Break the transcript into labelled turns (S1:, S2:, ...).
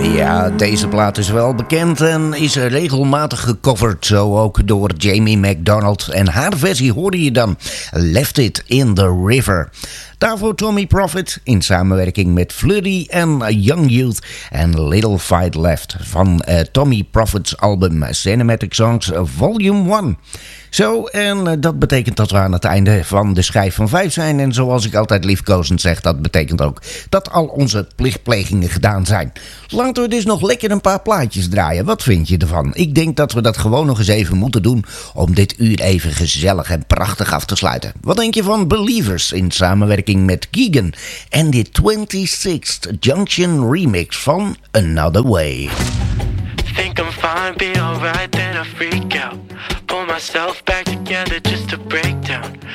S1: Ja, deze plaat is wel bekend en is regelmatig gecoverd. Zo ook door Jamie McDonald. En haar versie hoorde je dan Left It in the River. Daarvoor Tommy Profit in samenwerking met Flurry en Young Youth en Little Fight Left van Tommy Profit's album Cinematic Songs Volume 1. Zo, en dat betekent dat we aan het einde van de schijf van 5 zijn. En zoals ik altijd liefkozend zeg, dat betekent ook dat al onze plichtplegingen gedaan zijn. Laten we dus nog lekker een paar plaatjes draaien. Wat vind je ervan? Ik denk dat we dat gewoon nog eens even moeten doen om dit uur even gezellig en prachtig af te sluiten. Wat denk je van Believers in samenwerking met Keegan en de 26th Junction remix van Another Way?
S2: Think I'm fine, be alright, then I freak out. Pull myself back together just to break down.